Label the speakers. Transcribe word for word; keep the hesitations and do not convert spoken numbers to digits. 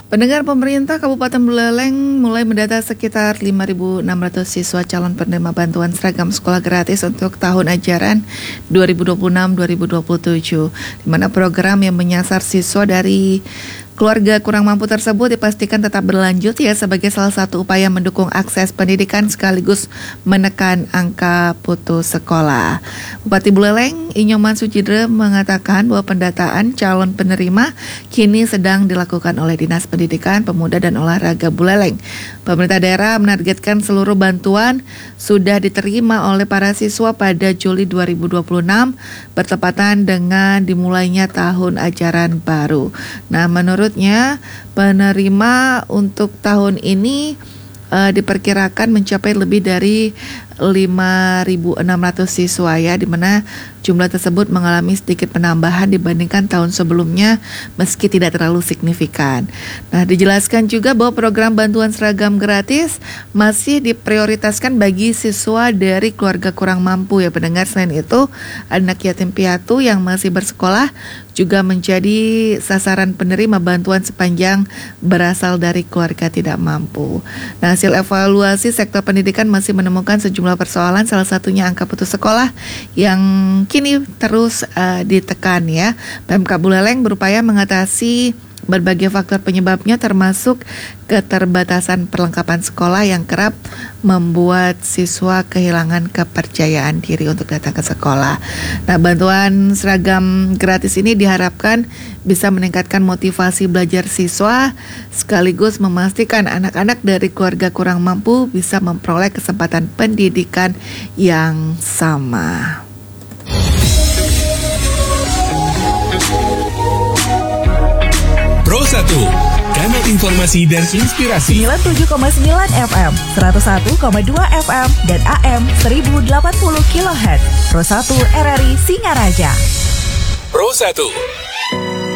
Speaker 1: Pendengar, pemerintah Kabupaten Buleleng mulai mendata sekitar lima ribu enam ratus siswa calon penerima bantuan seragam sekolah gratis untuk tahun ajaran dua ribu dua puluh enam dua ribu dua puluh tujuh, di mana program yang menyasar siswa dari keluarga kurang mampu tersebut dipastikan tetap berlanjut ya sebagai salah satu upaya mendukung akses pendidikan sekaligus menekan angka putus sekolah. Bupati Buleleng, Inyoman Sucidre mengatakan bahwa pendataan calon penerima kini sedang dilakukan oleh Dinas Pendidikan, Pemuda dan Olahraga Buleleng. Pemerintah daerah menargetkan seluruh bantuan sudah diterima oleh para siswa pada Juli dua ribu dua puluh enam bertepatan dengan dimulainya tahun ajaran baru. Nah, menurutnya penerima untuk tahun ini uh, diperkirakan mencapai lebih dari lima ribu enam ratus siswa ya, di mana jumlah tersebut mengalami sedikit penambahan dibandingkan tahun sebelumnya meski tidak terlalu signifikan. Nah, dijelaskan juga bahwa program bantuan seragam gratis masih diprioritaskan bagi siswa dari keluarga kurang mampu ya pendengar. Selain itu, anak yatim piatu yang masih bersekolah juga menjadi sasaran penerima bantuan sepanjang berasal dari keluarga tidak mampu. Nah, hasil evaluasi sektor pendidikan masih menemukan sejumlah persoalan, salah satunya angka putus sekolah yang kini terus uh, ditekan ya. Pemkab Buleleng berupaya mengatasi berbagai faktor penyebabnya termasuk keterbatasan perlengkapan sekolah yang kerap membuat siswa kehilangan kepercayaan diri untuk datang ke sekolah. Nah, bantuan seragam gratis ini diharapkan bisa meningkatkan motivasi belajar siswa sekaligus memastikan anak-anak dari keluarga kurang mampu bisa memperoleh kesempatan pendidikan yang sama.
Speaker 2: Pro satu, kanal informasi dan inspirasi.
Speaker 3: sembilan puluh tujuh koma sembilan F M, seratus satu koma dua F M, dan A M seribu delapan puluh kilohertz. Pro satu R R I Singaraja.
Speaker 2: Pro satu.